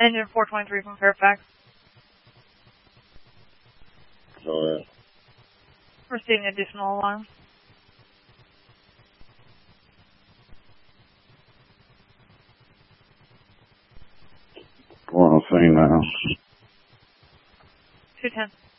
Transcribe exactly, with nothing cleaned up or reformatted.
Engine four twenty-three from Fairfax. Go ahead. Receiving additional alarms. We're on the scene now. two ten.